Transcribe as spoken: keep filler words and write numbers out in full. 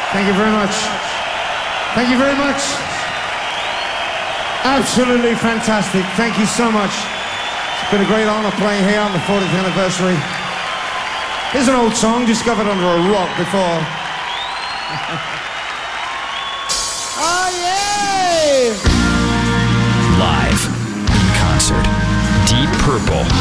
Thank you very much. Thank you very much. Absolutely fantastic. Thank you so much. It's been a great honor playing here on the fortieth anniversary. Here's an old song, discovered under a rock before. Oh, yeah! Live, in concert, Deep Purple.